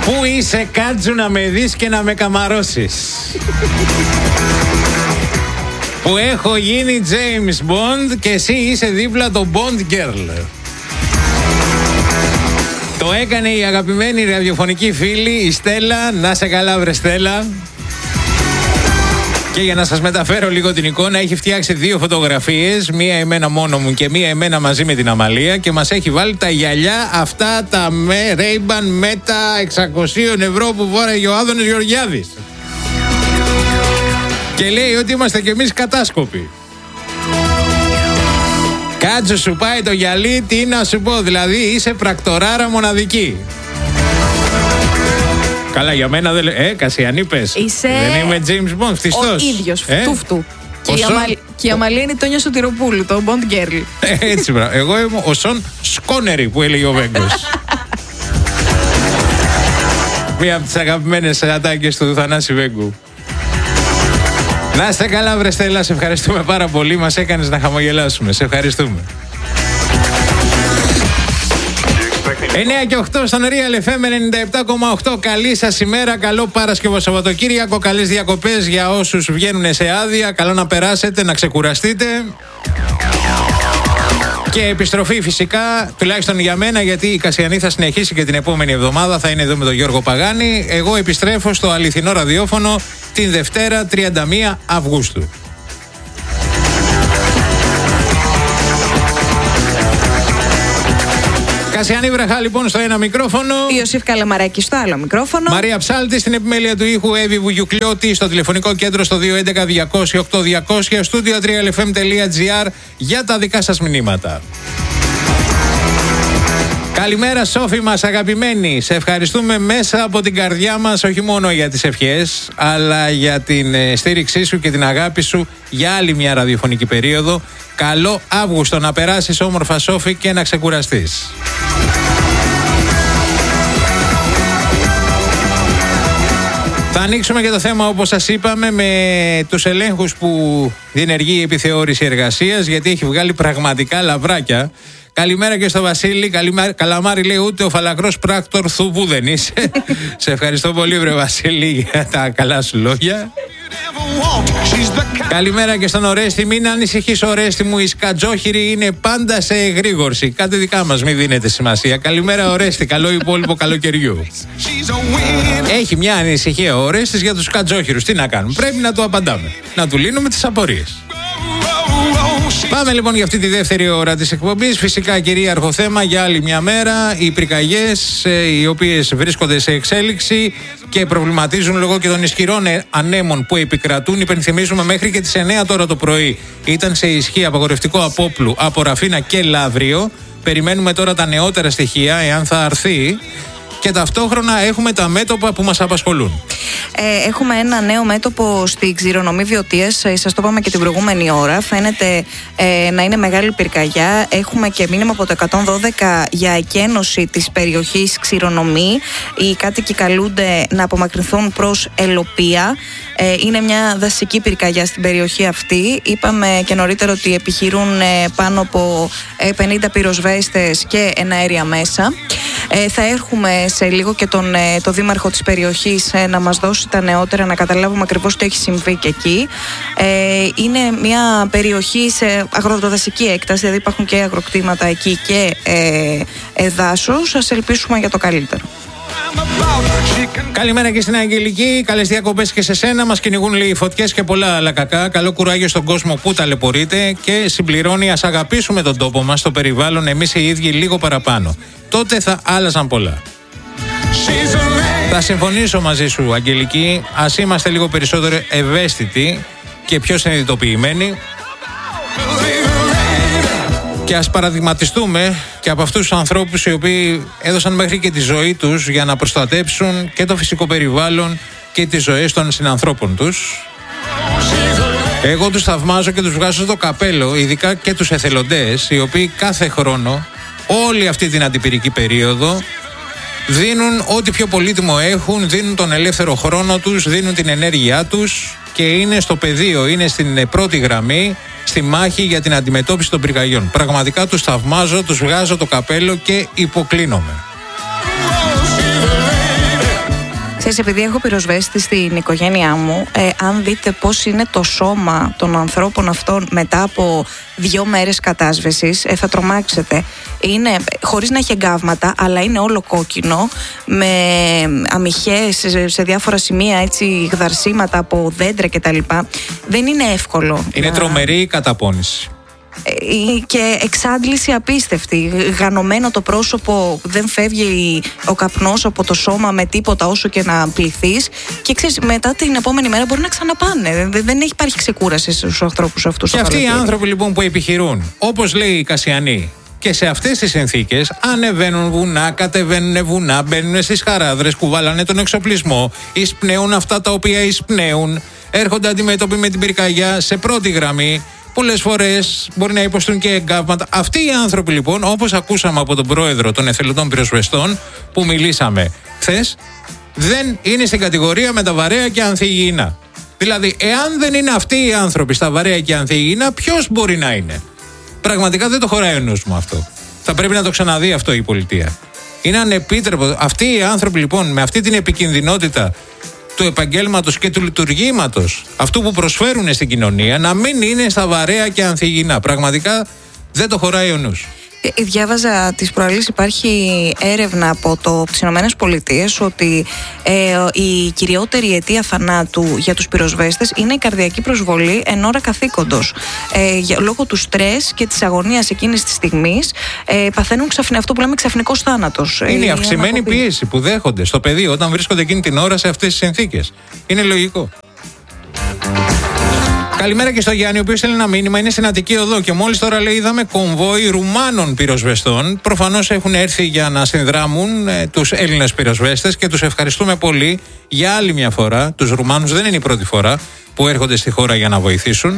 Πού είσαι Κάτζου να με δεις και να με καμαρώσεις? Που έχω γίνει James Bond και εσύ είσαι δίπλα το Bond Girl. Το έκανε η αγαπημένη ραδιοφωνική φίλη η Στέλλα. Να σε καλά βρε Στέλλα. Και για να σας μεταφέρω λίγο την εικόνα, έχει φτιάξει 2 φωτογραφίες, μία εμένα μόνο μου και μία εμένα μαζί με την Αμαλία, και μας έχει βάλει τα γυαλιά αυτά τα Ray-Ban Meta 600 ευρώ που φόραγε ο Άδωνης Γεωργιάδης. Και λέει ότι είμαστε κι εμείς κατάσκοποι. Κάτσε σου πάει το γυαλί, τι να σου πω, δηλαδή είσαι πρακτοράρα μοναδική. Καλά, για μένα δεν λέει. Κασιανή πες. Είσαι... Δεν είμαι James Bond, φτιστός. Ο ίδιος, φτούφτου. Και η Αμαλία είναι η Τόνια Σωτηροπούλου, το Bond Girl. Έτσι, μπράβο. Εγώ είμαι ο Σον Σκόνερη που έλεγε ο Βέγκος. Μία από τις αγαπημένες ατάκες του Θανάση Βέγκου. Να είστε καλά βρε Στέλλα, σε ευχαριστούμε πάρα πολύ. Μας έκανες να χαμογελάσουμε. Σε ευχαριστούμε. 9 και 8 στον Real FM 97,8. Καλή σας ημέρα, καλό Παρασκευό Σαββατοκύριακο, καλές διακοπές για όσους βγαίνουν σε άδεια. Καλό να περάσετε, να ξεκουραστείτε. Και επιστροφή φυσικά, τουλάχιστον για μένα, γιατί η Κασιανή θα συνεχίσει και την επόμενη εβδομάδα. Θα είναι εδώ με τον Γιώργο Παγάνη. Εγώ επιστρέφω στο αληθινό ραδιόφωνο την Δευτέρα 31 Αυγούστου. Κασιανή Βραχά λοιπόν στο ένα μικρόφωνο. Ιωσήφ Καλαμαράκη στο άλλο μικρόφωνο. Μαρία Ψάλτη στην επιμέλεια του ήχου. Εύη Βουγιουκλιώτη στο τηλεφωνικό κέντρο στο 211-200-8200. Studio 3lfm.gr για τα δικά σας μηνύματα. Καλημέρα Σόφη μας αγαπημένη. Σε ευχαριστούμε μέσα από την καρδιά μας, όχι μόνο για τις ευχές, αλλά για την στήριξή σου και την αγάπη σου για άλλη μια ραδιοφωνική περίοδο. Καλό Αύγουστο να περάσεις όμορφα Σόφη και να ξεκουραστείς. Θα ανοίξουμε και το θέμα, όπως σας είπαμε, με τους ελέγχους που διενεργεί η επιθεώρηση εργασίας, γιατί έχει βγάλει πραγματικά λαβράκια. Καλημέρα και στο Βασίλη. Καλαμάρι λέει, ούτε ο φαλακρός πράκτορ θουβού δεν είσαι. Σε ευχαριστώ πολύ βρε Βασίλη για τα καλά σου λόγια. Καλημέρα και στον Ορέστη. Μην ανησυχείς Ορέστη μου, οι σκατζόχυροι είναι πάντα σε εγρήγορση. Κάτι δικά μας, μην δίνετε σημασία. Καλημέρα Ορέστη, καλό υπόλοιπο καλοκαιριού. Έχει μια ανησυχία ο Ορέστης για τους σκατζόχυρους. Τι να κάνουμε, πρέπει να του απαντάμε, να του λύνουμε τις απορίες. Πάμε λοιπόν για αυτή τη δεύτερη ώρα της εκπομπής. Φυσικά κυρίαρχο θέμα για άλλη μια μέρα, οι πυρκαγιές οι οποίες βρίσκονται σε εξέλιξη και προβληματίζουν λόγω και των ισχυρών ανέμων που επικρατούν. Υπενθυμίζουμε μέχρι και τις 9 τώρα το πρωί ήταν σε ισχύ απαγορευτικό απόπλου από Ραφίνα και Λαύριο. Περιμένουμε τώρα τα νεότερα στοιχεία, εάν θα αρθεί. Και ταυτόχρονα έχουμε τα μέτωπα που μας απασχολούν. Έχουμε ένα νέο μέτωπο στη Ξηρονομή Βιωτίας. Σας το είπαμε και την προηγούμενη ώρα. Φαίνεται να είναι μεγάλη πυρκαγιά. Έχουμε και μήνυμα από το 112 για εκένωση της περιοχής Ξηρονομή. Οι κάτοικοι καλούνται να απομακρυνθούν προς Ελοπία. Είναι μια δασική πυρκαγιά στην περιοχή αυτή. Είπαμε και νωρίτερα ότι επιχειρούν πάνω από 50 πυροσβέστες και εναέρια μέσα. Θα έχουμε σε λίγο και το δήμαρχο της περιοχής να μας δώσει τα νεότερα, να καταλάβουμε ακριβώς τι έχει συμβεί και εκεί. Είναι μια περιοχή σε αγροδασική έκταση, δηλαδή υπάρχουν και αγροκτήματα εκεί και δάσος. Ας ελπίσουμε για το καλύτερο. Καλημέρα και στην Αγγελική. Καλές διακοπές και σε σένα. Μας κυνηγούν λέει φωτιές και πολλά άλλα κακά. Καλό κουράγιο στον κόσμο που ταλαιπωρείται. Και συμπληρώνει, ας αγαπήσουμε τον τόπο μας, το περιβάλλον, εμείς οι ίδιοι λίγο παραπάνω. Τότε θα άλλαζαν πολλά. Θα συμφωνήσω μαζί σου Αγγελική. Ας είμαστε λίγο περισσότερο ευαίσθητοι και πιο συνειδητοποιημένοι. Και ας παραδειγματιστούμε και από αυτούς τους ανθρώπους οι οποίοι έδωσαν μέχρι και τη ζωή τους για να προστατέψουν και το φυσικό περιβάλλον και τις ζωές των συνανθρώπων τους. Εγώ τους θαυμάζω και τους βγάζω στο καπέλο, ειδικά και τους εθελοντές, οι οποίοι κάθε χρόνο, όλη αυτή την αντιπυρική περίοδο, δίνουν ό,τι πιο πολύτιμο έχουν, δίνουν τον ελεύθερο χρόνο τους, δίνουν την ενέργειά τους και είναι στο πεδίο, είναι στην πρώτη γραμμή, στη μάχη για την αντιμετώπιση των πυρκαγιών. Πραγματικά τους θαυμάζω, τους βγάζω το καπέλο και υποκλίνομαι. Ξέρεις, επειδή έχω πυροσβέστη στην οικογένειά μου, αν δείτε πώς είναι το σώμα των ανθρώπων αυτών μετά από 2 μέρες κατάσβεσης, θα τρομάξετε. Είναι χωρίς να έχει εγκάβματα, αλλά είναι όλο κόκκινο, με αμυχές σε διάφορα σημεία, έτσι, γδαρσίματα από δέντρα κτλ. Δεν είναι εύκολο. Είναι τρομερή η καταπώνηση. Και εξάντληση απίστευτη. Γανωμένο το πρόσωπο, δεν φεύγει ο καπνός από το σώμα με τίποτα όσο και να πληθείς. Και ξέρεις, μετά την επόμενη μέρα μπορεί να ξαναπάνε. Δεν υπάρχει ξεκούραση στους ανθρώπους αυτούς. Και αυτοί οι άνθρωποι λοιπόν που επιχειρούν, όπως λέει η Κασιανή, και σε αυτές τις συνθήκες ανεβαίνουν βουνά, κατεβαίνουν βουνά, μπαίνουν στις χαράδρες, κουβαλάνε τον εξοπλισμό, εισπνέουν αυτά τα οποία εισπνέουν, έρχονται αντιμέτωποι με την πυρκαγιά σε πρώτη γραμμή. Πολλές φορές μπορεί να υποστούν και εγκάβματα. Αυτοί οι άνθρωποι λοιπόν, όπως ακούσαμε από τον πρόεδρο των εθελοντών πυροσβεστών που μιλήσαμε χθες, δεν είναι στην κατηγορία με τα βαρέα και ανθυγιεινά. Δηλαδή, εάν δεν είναι αυτοί οι άνθρωποι στα βαρέα και ανθυγιεινά, ποιος μπορεί να είναι? Πραγματικά δεν το χωράει ο νους μου αυτό. Θα πρέπει να το ξαναδεί αυτό η πολιτεία. Είναι ανεπίτρεπτο. Αυτοί οι άνθρωποι λοιπόν, με αυτή την επικινδυνότητα του επαγγέλματος και του λειτουργήματος αυτού που προσφέρουν στην κοινωνία, να μην είναι στα βαρέα και ανθυγιεινά. Πραγματικά δεν το χωράει ο νους. Διάβαζα τις προάλλες, υπάρχει έρευνα από τις ΗΠΑ ότι η κυριότερη αιτία θανάτου για τους πυροσβέστες είναι η καρδιακή προσβολή εν ώρα καθήκοντος. Λόγω του στρες και της αγωνίας εκείνης της στιγμής παθαίνουν αυτό που λέμε ξαφνικός θάνατος. Είναι η αυξημένη πίεση που δέχονται στο πεδίο όταν βρίσκονται εκείνη την ώρα σε αυτές τις συνθήκες. Είναι λογικό. Καλημέρα και στο Γιάννη, ο οποίος στέλνει ένα μήνυμα. Είναι στην Αττική Οδό και μόλις τώρα λέει είδαμε κομβόι Ρουμάνων πυροσβεστών. Προφανώς έχουν έρθει για να συνδράμουν τους Έλληνες πυροσβέστες και τους ευχαριστούμε πολύ για άλλη μια φορά. Τους Ρουμάνους δεν είναι η πρώτη φορά που έρχονται στη χώρα για να βοηθήσουν.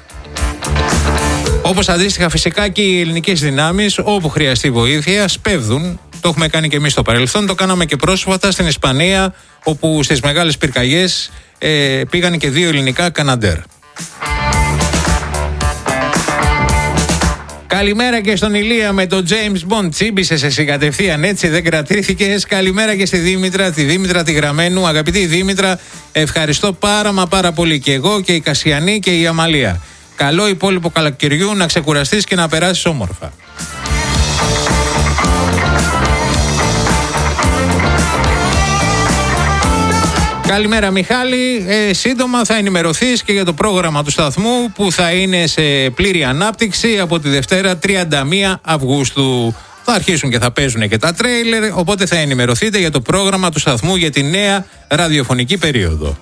Όπως αντίστοιχα φυσικά και οι ελληνικές δυνάμεις, όπου χρειαστεί βοήθεια, σπέβδουν. Το έχουμε κάνει και εμείς στο παρελθόν. Το κάναμε και πρόσφατα στην Ισπανία, όπου στις μεγάλες πυρκαγιές πήγαν και 2 ελληνικά Καναντέρ. Καλημέρα και στον Ηλία με τον James Bond. Τσίμπησες εσύ κατευθείαν, έτσι, δεν κρατήθηκες. Καλημέρα και στη Δήμητρα, τη Δήμητρα τη Γραμμένου. Αγαπητή Δήμητρα, ευχαριστώ πάρα πολύ και εγώ και η Κασιανή και η Αμαλία. Καλό υπόλοιπο καλοκαιριού, να ξεκουραστείς και να περάσεις όμορφα. Καλημέρα Μιχάλη, σύντομα θα ενημερωθείς και για το πρόγραμμα του σταθμού που θα είναι σε πλήρη ανάπτυξη από τη Δευτέρα 31 Αυγούστου. Θα αρχίσουν και θα παίζουν και τα τρέιλερ, οπότε θα ενημερωθείτε για το πρόγραμμα του σταθμού για τη νέα ραδιοφωνική περίοδο.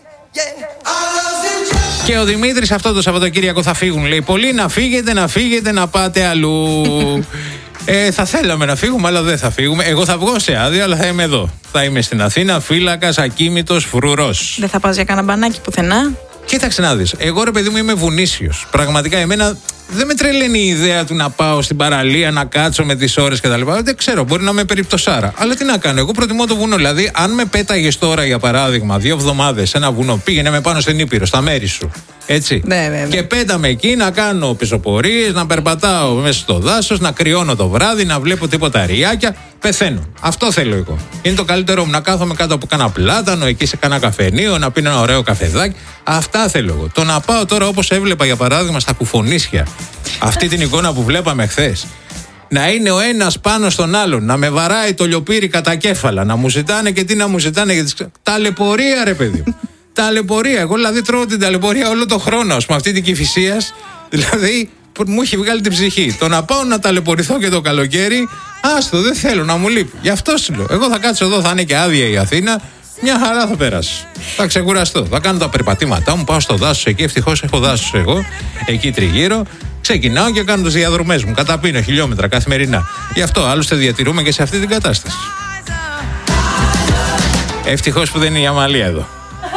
Και ο Δημήτρης αυτό το Σαββατοκύριακο θα φύγουν, λέει. Πολλοί να φύγετε να πάτε αλλού. Θα θέλαμε να φύγουμε, αλλά δεν θα φύγουμε. Εγώ θα βγω σε άδεια, αλλά θα είμαι εδώ. Θα είμαι στην Αθήνα, φύλακας, ακίνητος, φρουρός. Δεν θα πας για κανένα μπανάκι πουθενά? Κοίταξε να δεις. Εγώ ρε παιδί μου είμαι βουνίσιος. Πραγματικά εμένα δεν με τρελαίνει η ιδέα του να πάω στην παραλία, να κάτσω με τις ώρες κτλ. Δεν ξέρω, μπορεί να με περιπτωσάρα. Αλλά τι να κάνω, εγώ προτιμώ το βουνό. Δηλαδή, αν με πέταγες τώρα για παράδειγμα 2 εβδομάδες σε ένα βουνό, πήγαινε με πάνω στην Ήπειρο, στα μέρη σου. Έτσι. Ναι. Και πέταμε εκεί να κάνω πεζοπορίες, να περπατάω μέσα στο δάσος, να κρυώνω το βράδυ, να βλέπω τίποτα ριάκια. Πεθαίνω. Αυτό θέλω εγώ. Είναι το καλύτερό μου, να κάθομαι κάτω από κάνα πλάτανο, εκεί σε κάνα καφενείο, να πίνω ένα ωραίο καφεδάκι. Αυτά θέλω εγώ. Το να πάω τώρα όπως έβλεπα για παράδειγμα στα Κουφονίσια, αυτή την εικόνα που βλέπαμε χθες. Να είναι ο ένας πάνω στον άλλον, να με βαράει το λιοπύρι κατά κέφαλα, να μου ζητάνε και τι να μου ζητάνε. Ταλαιπωρία, ρε παιδί μου. Ταλαιπωρία. Εγώ δηλαδή τρώω την ταλαιπωρία όλο τον χρόνο, ας πούμε, αυτή την Κηφισίας. Δηλαδή μου έχει βγάλει την ψυχή. Το να πάω να ταλαιπωρηθώ και το καλοκαίρι, άστο, δεν θέλω να μου λείπει. Γι' αυτό σου λέω. Εγώ θα κάτσω εδώ, θα είναι και άδεια η Αθήνα. Μια χαρά θα περάσει. Θα ξεκουραστώ. Θα κάνω τα περπατήματά μου, πάω στο δάσος εκεί. Ευτυχώς έχω δάσος εγώ, εκεί τριγύρω. Ξεκινάω και κάνω τις διαδρομές μου. Καταπίνω χιλιόμετρα καθημερινά. Γι' αυτό άλλωστε διατηρούμε και σε αυτή την κατάσταση. Ευτυχώς που δεν είναι η Αμαλία εδώ.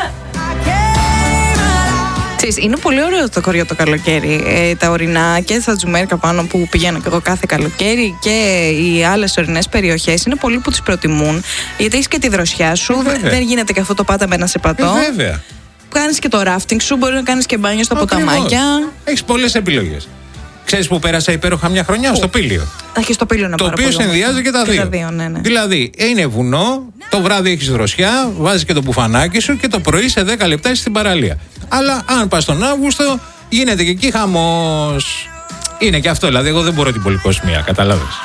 Είναι πολύ ωραίο το χωριό το καλοκαίρι. Τα ορεινά και στα Τζουμέρκα πάνω που πηγαίνω και εγώ κάθε καλοκαίρι και οι άλλες ορεινές περιοχές είναι πολλοί που τις προτιμούν. Γιατί έχεις και τη δροσιά σου, δεν γίνεται και αυτό το πάτα με ένα σεπατό. Βέβαια. Κάνεις και το ράφτινγκ σου, μπορεί να κάνεις και μπάνιο στα ποταμάκια. Έχεις πολλές επιλογές. Ξέρεις που πέρασα υπέροχα μια χρονιά? Στο Πήλιο. Στο Πήλιο να το οποίο συνδυάζει και τα δύο. Ναι. Δηλαδή είναι βουνό, Το βράδυ έχεις δροσιά, βάζεις και το μπουφανάκι σου και το πρωί σε 10 λεπτά είσαι στην παραλία. Αλλά αν πας τον Αύγουστο, γίνεται και εκεί χαμός. Είναι και αυτό, δηλαδή. Εγώ δεν μπορώ την πολυκοσμία, καταλάβες.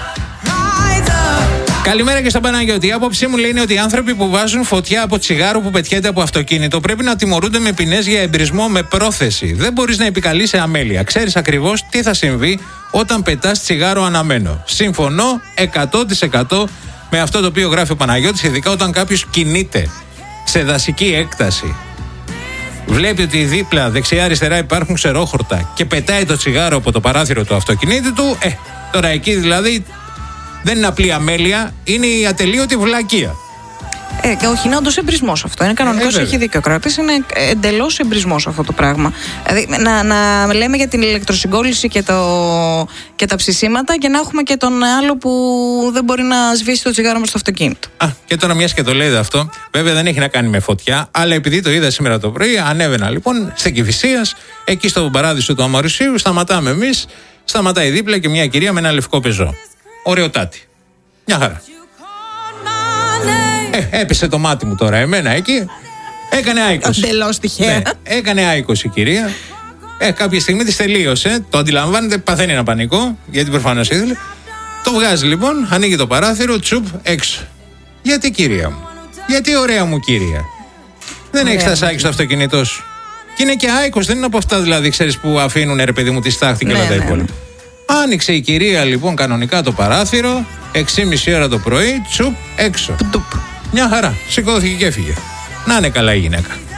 Καλημέρα και στον Παναγιώτη. Η άποψή μου λέει είναι ότι οι άνθρωποι που βάζουν φωτιά από τσιγάρο που πετιέται από αυτοκίνητο πρέπει να τιμωρούνται με ποινές για εμπρισμό με πρόθεση. Δεν μπορείς να επικαλείσαι αμέλεια. Ξέρεις ακριβώς τι θα συμβεί όταν πετάς τσιγάρο αναμένο. Συμφωνώ 100% με αυτό το οποίο γράφει ο Παναγιώτης, ειδικά όταν κάποιος κινείται σε δασική έκταση. Βλέπει ότι δίπλα, δεξιά-αριστερά υπάρχουν ξερόχορτα και πετάει το τσιγάρο από το παράθυρο του αυτοκινήτου του. Τώρα εκεί δηλαδή δεν είναι απλή αμέλεια, είναι η ατελείωτη βλακεία. Όχι, είναι όντως εμπρισμός αυτό. Είναι κανονικός, έχει δίκιο ο Κράτης. Είναι εντελώς εμπρισμός αυτό το πράγμα. Δηλαδή, να λέμε για την ηλεκτροσυγκόλληση και τα ψησίματα και να έχουμε και τον άλλο που δεν μπορεί να σβήσει το τσιγάρο μας στο αυτοκίνητο. Και τώρα μιας και το λέτε αυτό, βέβαια δεν έχει να κάνει με φωτιά, αλλά επειδή το είδα σήμερα το πρωί, ανέβαινα λοιπόν στην Κηφισίας, εκεί στο παράδεισο του Αμαρουσίου, σταματάμε εμείς, σταματάει δίπλα και μια κυρία με ένα λευκό πεζό. Ωραιοτάτη. Μια χαρά. Έπεσε το μάτι μου τώρα εμένα εκεί. Έκανε άικος. Εντελώς τυχαία. Ναι, έκανε άικος η κυρία. Κάποια στιγμή της τελείωσε. Το αντιλαμβάνεται, παθαίνει ένα πανικό, γιατί προφανώς ήθελε. Το βγάζει λοιπόν, ανοίγει το παράθυρο, τσουπ, έξω. Γιατί κυρία μου, γιατί ωραία μου κυρία, δεν έχεις τα σάκη στο αυτοκίνητό σου? Και είναι και άικος, δεν είναι από αυτά δηλαδή, ξέρεις, που αφήνουν ρε παιδί μου τη στάχτη και όλα τα υπόλοιπα. Άνοιξε η κυρία λοιπόν κανονικά το παράθυρο, 6:30 ώρα το πρωί, τσουπ, έξω. Μια χαρά. Σηκώθηκε και έφυγε. Να είναι καλά η γυναίκα.